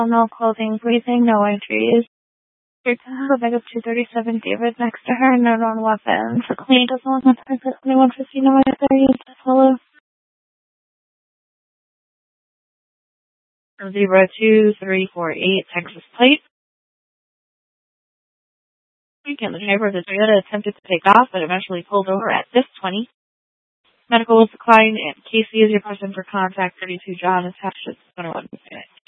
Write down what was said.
no clothing, breathing, no entries. Your time have a bag of 237 David next to her, no known weapons. Clean doesn't look like her, 2159 hello. 02348 Texas plate. Again, the driver of the Toyota attempted to take off, but eventually pulled over at this 20. Medical was declined, and Casey is your person for contact. 32 John attached to 21.